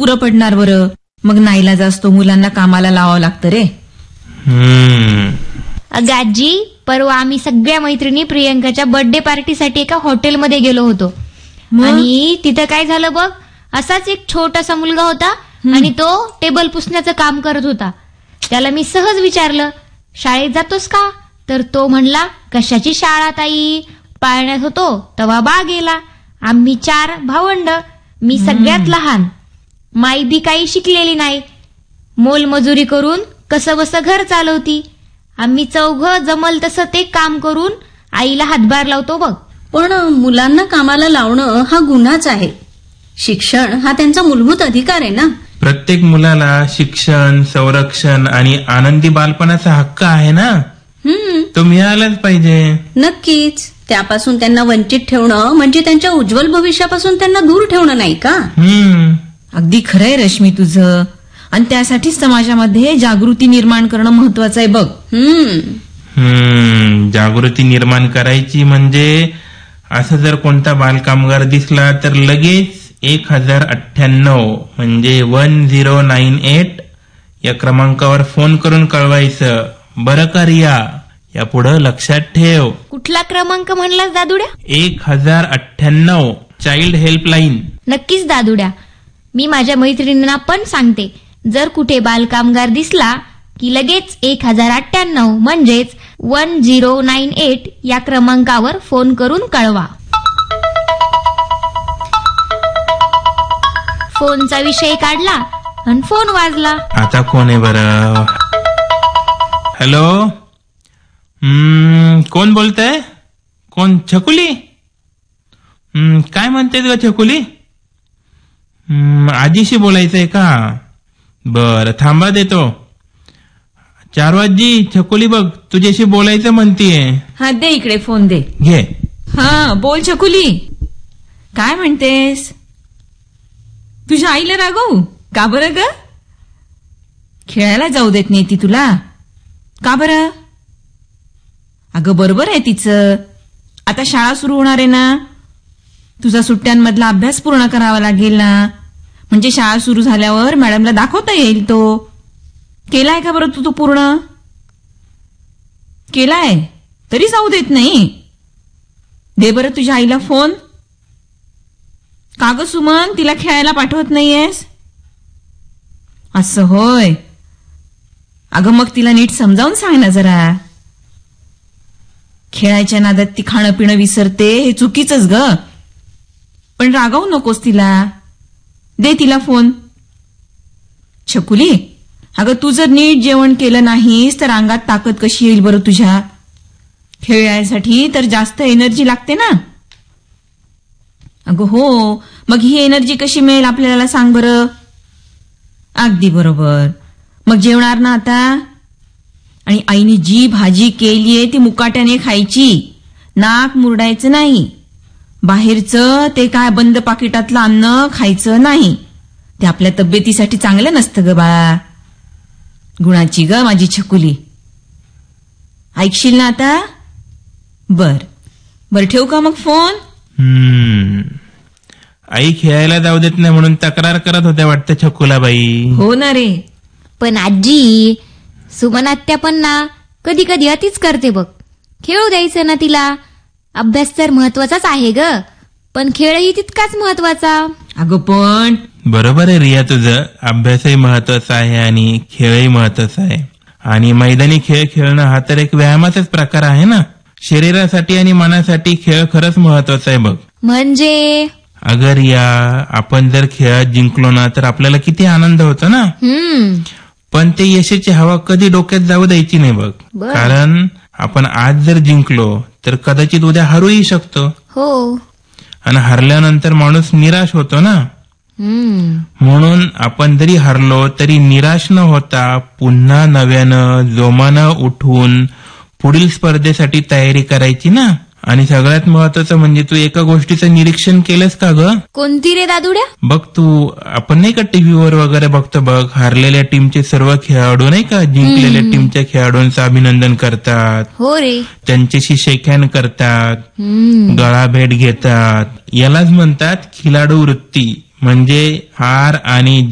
पुरं पडणार बरं. मग नाईलाज असतो, मुलांना कामाला लावावं लागतं रे. अगं आजी, परवा आम्ही सगळ्या मैत्रिणी प्रियंकाच्या बर्थडे पार्टीसाठी एका हॉटेलमध्ये गेलो होतो. आणि तिथं काय झालं बघ, असाच एक छोटासा मुलगा होता आणि तो टेबल पुसण्याचं काम करत होता. त्याला मी सहज विचारलं, शाळेत जातोस का? तर तो म्हणला, कशाची शाळा ताई, पाळण्यात होतो तेव्हा बा गेला. आम्ही 4 भावंड, मी सगळ्यात लहान. माई बी काही शिकलेली नाही, मोलमजुरी करून कसं बसं घर चालवती. आम्ही 4 जमल तसं ते काम करून आईला हातभार लावतो बघ. पण मुलांना कामाला लावणं हा गुन्हाच आहे. शिक्षण हा त्यांचा मूलभूत अधिकार आहे ना. प्रत्येक मुलाला शिक्षण, संरक्षण आणि आनंदी बालपणाचा हक्क आहे ना. तो मिळालाच पाहिजे. नक्कीच. त्यापासून त्यांना वंचित ठेवणं म्हणजे त्यांच्या उज्ज्वल भविष्यापासून त्यांना दूर ठेवणं नाही का? अगदी खरंय रश्मी तुझं. आणि त्यासाठीच समाजामध्ये जागृती निर्माण करणं महत्वाचं आहे बघ. जागृती निर्माण करायची म्हणजे असं जर कोणता बालकामगार दिसला तर लगेच 1098 म्हणजे 1098 या क्रमांकावर फोन करून कळवायचं. बरं का रिया, या पुढं लक्षात ठेव. कुठला क्रमांक म्हणलास दादुड्या? 1098 चाइल्ड हेल्पलाईन. नक्कीच दादुड्या, मी माझ्या मैत्रिणींना पण सांगते, जर कुठे बालकामगार दिसला की लगेच 1098 म्हणजेच 1098 या क्रमांकावर फोन करून कळवा. फोनचा विषय काढला आणि फोन वाजला. आता कोण आहे बरं? हॅलो, कोण बोलतंय? कोण? छकुली? काय म्हणते ग छकुली? आजीशी बोलायचंय का? बर, थांबा देतो. चारवाजी, छकुली बघ तुझ्याशी बोलायचं म्हणतीये. हा, दे इकडे फोन दे. घे. हा, बोल छकुली, काय म्हणतेस? तुझ्या आईला रागवू का बरं ग? खेळायला जाऊ देत नाही ती तुला का बरं? अगं बरोबर आहे तिचं. आता शाळा सुरू होणार आहे ना, तुझा सुट्ट्यांमधला अभ्यास पूर्ण करावा लागेल ना. म्हणजे शाळा सुरू झाल्यावर मॅडमला दाखवता येईल तो. केलाय का बरं तू पूर्ण? केलाय तरी जाऊ देत नाही. दे बरं तुझ्या आईला फोन. का ग सुमन, तिला खेळायला पाठवत नाहीयेस? असं होय. अगं मग तिला नीट समजावून सांग ना जरा. खेळायच्या नादात ती खाणं पिणं विसरते, हे चुकीचंच ग. पण रागावू नकोस तिला. दे तिला फोन. छकुली, अगं तू जर नीट जेवण केलं नाहीस तर अंगात ताकद कशी येईल बरं तुझ्या? खेळायसाठी तर जास्त एनर्जी लागते ना. अगं हो, मग ही एनर्जी कशी मिळेल आपल्याला सांग बरं? अगदी बरोबर. मग जेवणार ना आता. आणि आईने जी भाजी केलीये ती मुकाट्याने खायची, नाक मुरडायचं नाही. बाहेरचं ते काय बंद पाकिटातलं अन्न खायचं नाही, ते आपल्या तब्येतीसाठी चांगलं नसतं ग बाळा. गुणाची ग माझी छकुली. ऐकशील ना आता? बर ठेवू का मग फोन? आई खेळायला जाऊ देत नाही म्हणून तक्रार करत होत्या वाटतं छकुलाबाई. हो ना रे. पण आजी, सुमन आत्या पण ना कधी कधी अतिच करते बघ. खेळू द्यायचं ना तिला. अभ्यास तर महत्वाचाच आहे ग, पण खेळही तितकाच महत्वाचा. अगं पण बरोबर आहे रिया तुझं. अभ्यासही महत्वाचा आहे आणि खेळही महत्वाचा आहे. आणि मैदानी खेळ खेळणं हा तर एक व्यायामाचाच प्रकार आहे ना. शरीरासाठी आणि मनासाठी खेळ खरंच महत्वाचा आहे बघ. म्हणजे अगर रिया, आपण जर खेळात जिंकलो ना तर आपल्याला किती आनंद होतो ना. पण ते यशाची हवा कधी डोक्यात जाऊ द्यायची नाही बघ. कारण आपण आज जर जिंकलो तर कदाचित उद्या हारूही शकतो. हो. आणि हरल्यानंतर माणूस निराश होतो ना. म्हणून आपण जरी हरलो तरी निराश न होता पुन्हा नव्यानं जोमानं उठून पुढील स्पर्धेसाठी तयारी करायची ना. आणि सगळ्यात महत्वाचं म्हणजे तू एका गोष्टीचं निरीक्षण केलंस का ग? कोणती रे दादुड्या? बघ तू, आपण नाही का टीव्हीवर वगैरे बघतो बघ, हरलेल्या टीमचे सर्व खेळाडू नाही का जिंकलेल्या टीमच्या खेळाडूंचं अभिनंदन करतात. हो रे. त्यांच्याशी शेकहँड करतात, गळा भेट घेतात. यालाच म्हणतात खिलाडू वृत्ती. म्हणजे हार आणि